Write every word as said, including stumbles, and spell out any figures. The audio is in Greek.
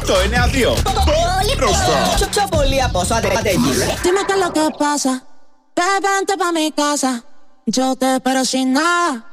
οκτώ εννιά δύο. Πολύ μπροστά. Πιο πολύ από όσο αντέχει. Dime qué es lo que pasa. Te vente pa' mi casa. Yo te espero sin nada.